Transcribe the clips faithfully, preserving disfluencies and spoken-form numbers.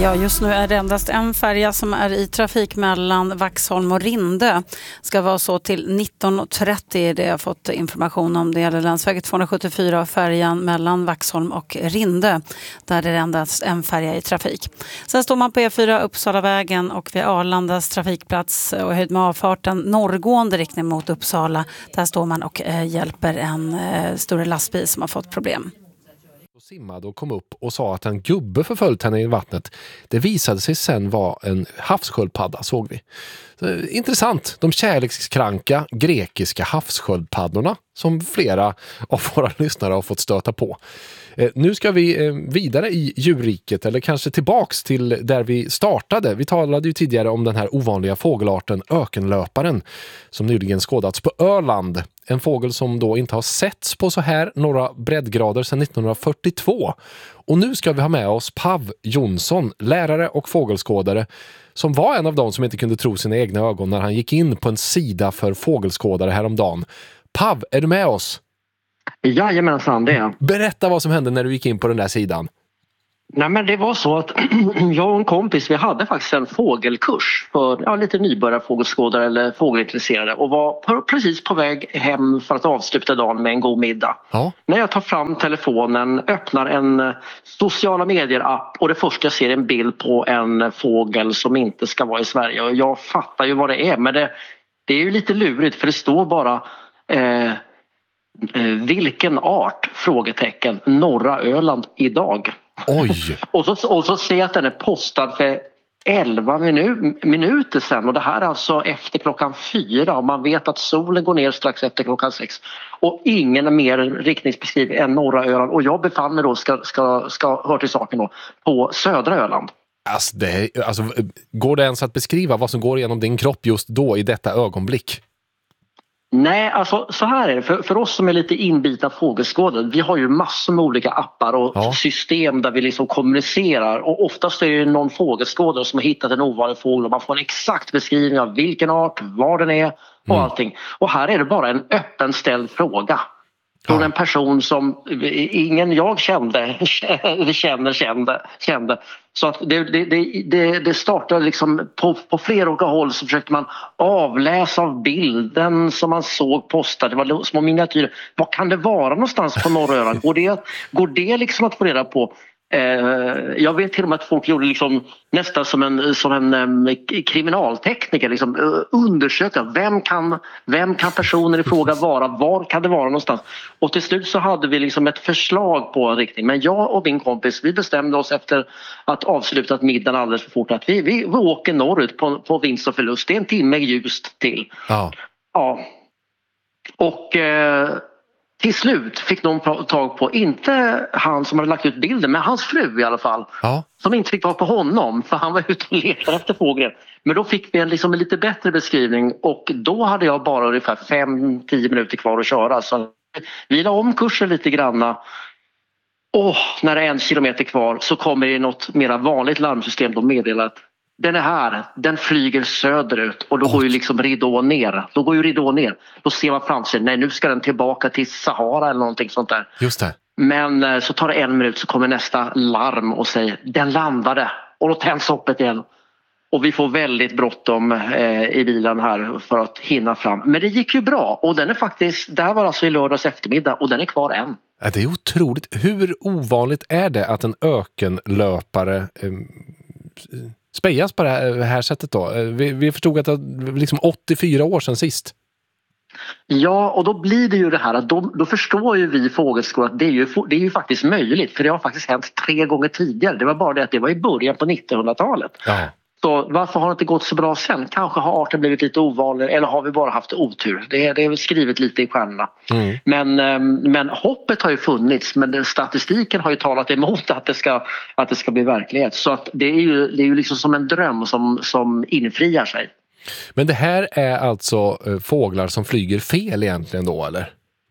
Ja, just nu är det endast en färja som är i trafik mellan Vaxholm och Rinde. Ska vara så till nitton trettio. Det har jag fått information om. Det gäller länsväg tvåhundrasjuttiofyra och färjan mellan Vaxholm och Rinde. Där är det endast en färja i trafik. Sen står man på E fyra Uppsalavägen och vid Arlandas trafikplats och höjd med avfarten norrgående riktning mot Uppsala. Där står man och eh, hjälper en eh, större lastbil som har fått problem. Simmade och kom upp och sa att en gubbe förföljt henne i vattnet. Det visade sig sen vara en havssköldpadda, såg vi. Så, intressant. De kärlekskranka grekiska havssköldpaddorna som flera av våra lyssnare har fått stöta på. Eh, nu ska vi eh, vidare i djurriket, eller kanske tillbaks till där vi startade. Vi talade ju tidigare om den här ovanliga fågelarten ökenlöparen som nyligen skådats på Öland. En fågel som då inte har setts på så här några breddgrader sedan nittonhundrafyrtiotvå. Och nu ska vi ha med oss Pav Jonsson, lärare och fågelskådare, som var en av dem som inte kunde tro sina egna ögon när han gick in på en sida för fågelskådare häromdagen. Pav, är du med oss? Jajamensan, det är jag. Berätta vad som hände när du gick in på den där sidan. Nej, men det var så att jag och en kompis, vi hade faktiskt en fågelkurs för ja, lite nybörjarfågelskådare eller fågelintresserade och var på, precis på väg hem för att avsluta dagen med en god middag. Ja. När jag tar fram telefonen, öppnar en sociala medier-app och det första jag ser är en bild på en fågel som inte ska vara i Sverige. Och jag fattar ju vad det är, men det, det är ju lite lurigt för det står bara... Eh, vilken art? Frågetecken. Norra Öland idag. Oj! och, så, och så ser jag att den är postad för elva minu- minuter sedan. Och det här är alltså efter klockan fyra. Och man vet att solen går ner strax efter klockan sex. Och ingen är mer riktningsbeskriven än norra Öland. Och jag befann mig då, ska, ska, ska hör till saken då, på södra Öland. Alltså, det, alltså, går det ens att beskriva vad som går igenom din kropp just då i detta ögonblick? Nej, alltså så här är det. För, för oss som är lite inbitna fågelskådare, vi har ju massor med olika appar och ja. system där vi liksom kommunicerar. Och oftast är det någon fågelskådare som har hittat en ovanlig fågel och man får en exakt beskrivning av vilken art, var den är och mm. allting. Och här är det bara en öppen ställd fråga. Från ja. en person som ingen jag kände, känner, kände, kände. Så att det, det, det, det startade liksom på, på flera olika håll så försökte man avläsa av bilden som man såg postad. Det var små miniatyrer. Vad kan det vara någonstans på norra Öland? Går det, går det liksom att få reda på? Jag vet till och med att folk gjorde liksom nästan som en, som en um, kriminaltekniker liksom, uh, undersöka vem kan, vem kan personen i fråga vara, var kan det vara någonstans, och till slut så hade vi liksom ett förslag på en riktning, men jag och min kompis vi bestämde oss efter att avslutat middagen alldeles för fort att vi, vi, vi åker norrut på, på vinst och förlust, det är en timme ljust till ja, ja. och uh, till slut fick någon tag på, inte han som hade lagt ut bilden, men hans fru i alla fall. Ja. Som inte fick tag på honom, för han var ute och letade efter fågeln. Men då fick vi en, liksom en lite bättre beskrivning och då hade jag bara ungefär fem till tio minuter kvar att köra. Så vi la om kursen lite granna. Och när det är en kilometer kvar så kommer det något mer vanligt larmsystem och meddelar att den är här, den flyger söderut och då oh. går ju liksom ridån ner. Då går ju ridån ner. Då ser man framför sig, nej nu ska den tillbaka till Sahara eller någonting sånt där. Just det. Men så tar det en minut så kommer nästa larm och säger, den landade. Och då tänds hoppet igen. Och vi får väldigt bråttom eh, i bilen här för att hinna fram. Men det gick ju bra och den är faktiskt, det här var alltså i lördags eftermiddag och den är kvar än. Ja, det är otroligt. Hur ovanligt är det att en ökenlöpare... Eh, spejas på det här, här sättet då? Vi, vi förstod att det var liksom åttiofyra år sedan sist. Ja, och då blir det ju det här att då, då förstår ju vi fågelskådare att det är, ju, det är ju faktiskt möjligt. För det har faktiskt hänt tre gånger tidigare. Det var bara det att det var i början på nittonhundratalet. Ja. Så varför har det inte gått så bra sen? Kanske har arten blivit lite ovanlig eller har vi bara haft otur? Det är, det är väl skrivet lite i stjärnorna. Mm. Men, men hoppet har ju funnits, men statistiken har ju talat emot att det ska, att det ska bli verklighet. Så att det är ju, det är ju liksom som en dröm som, som infriar sig. Men det här är alltså fåglar som flyger fel egentligen då, eller?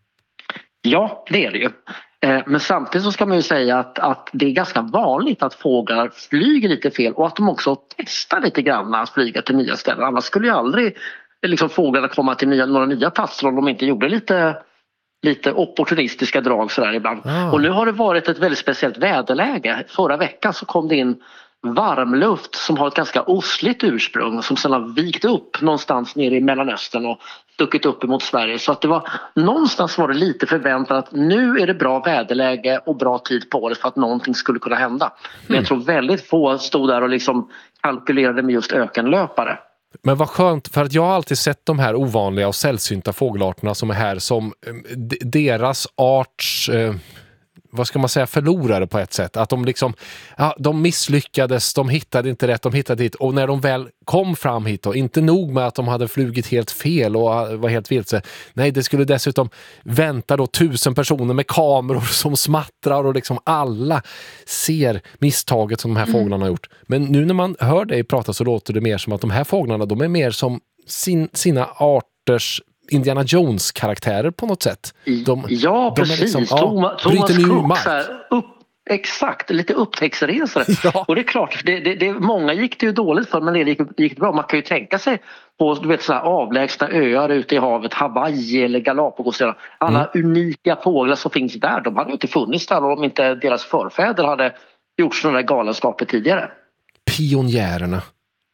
Ja, det är det ju. Men samtidigt så ska man ju säga att, att det är ganska vanligt att fåglar flyger lite fel och att de också testar lite grann att flyga till nya ställen. Annars skulle ju aldrig liksom, fåglarna komma till nya, några nya platser om de inte gjorde lite, lite opportunistiska drag sådär ibland. Ah. Och nu har det varit ett väldigt speciellt väderläge. Förra veckan så kom det in varmluft som har ett ganska osligt ursprung som sedan har vikt upp någonstans nere i Mellanöstern och stuckit upp emot Sverige. Så att det var någonstans var det lite förväntat att nu är det bra väderläge och bra tid på året för att någonting skulle kunna hända. Men jag tror väldigt få stod där och liksom kalkylerade med just ökenlöpare. Men vad skönt, för att jag har alltid sett de här ovanliga och sällsynta fågelarterna som är här som d- deras arts... Eh, vad ska man säga, förlorare på ett sätt. Att de liksom, ja, de misslyckades, de hittade inte rätt, de hittade hit. Och när de väl kom fram hit och inte nog med att de hade flugit helt fel och var helt vilse. Nej, det skulle dessutom vänta då tusen personer med kameror som smattrar och liksom alla ser misstaget som de här fåglarna har gjort. Men nu när man hör dig prata så låter det mer som att de här fåglarna, de är mer som sin, sina arters Indiana Jones-karaktärer på något sätt. De, ja, de precis. Liksom, ja, Thomas, Thomas Cook, så här, upp, exakt, lite upptäcktsresare. Ja. Och det är klart, det, det, det, många gick det ju dåligt för, men det gick, gick bra. Man kan ju tänka sig på du vet, så här, avlägsna öar ute i havet, Hawaii eller Galapagos. Alla mm. unika fåglar som finns där, de hade ju inte funnits där om inte deras förfäder hade gjort sådana där galenskaper tidigare. Pionjärerna.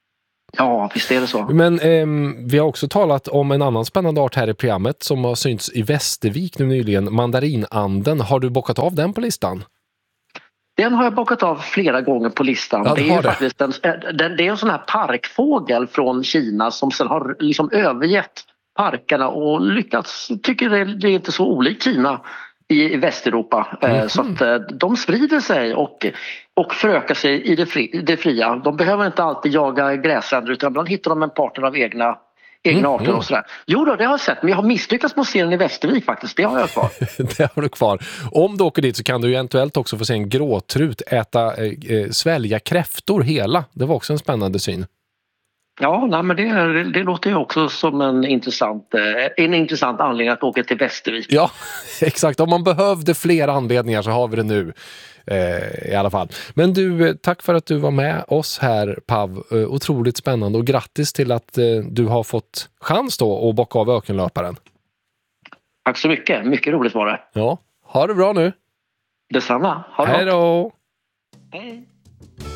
Ja, visst är det så. Men eh, vi har också talat om en annan spännande art här i programmet som har synts i Västervik nu nyligen, mandarinanden. Har du bockat av den på listan? Den har jag bockat av flera gånger på listan. Ja, det, är det. Faktiskt en, det, det är en sån här parkfågel från Kina som sen har liksom övergett parkerna och lyckats, tycker det, det är inte så olikt Kina i Västeuropa. Mm. Så att de sprider sig och, och förökar sig i det, fri, det fria. De behöver inte alltid jaga gräsänder utan ibland hittar de en partner av egna, egna mm. arter och sådär. Jo då, det har jag sett, men jag har misslyckats med att se den i Västervik faktiskt. Det har jag kvar. Det har du kvar. Om du åker dit så kan du ju eventuellt också få se en gråtrut äta, äh, svälja kräftor hela. Det var också en spännande syn. Ja, nej, men det, det låter ju också som en intressant, en intressant anledning att åka till Västervik. Ja, exakt. Om man behövde fler anledningar så har vi det nu eh, i alla fall. Men du, tack för att du var med oss här, Pav. Eh, otroligt spännande och grattis till att eh, du har fått chans då att bocka av ökenlöparen. Tack så mycket. Mycket roligt var det. Ja, ha det bra nu. Detsamma. Ha det Hej då. Hej.